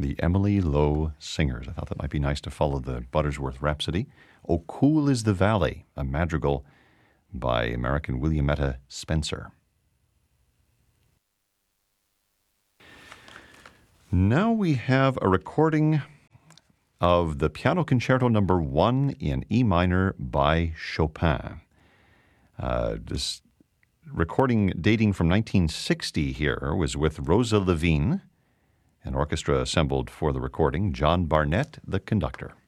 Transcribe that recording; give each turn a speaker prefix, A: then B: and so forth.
A: The Emily Lowe Singers. I thought that might be nice to follow the Buttersworth Rhapsody. Oh, Cool is the Valley, a madrigal by American Williametta Spencer. Now we have a recording of the Piano Concerto No. 1 in E minor by Chopin. This recording dating from 1960 here was with Rosa Levine, an orchestra assembled for the recording, John Barnett, the conductor.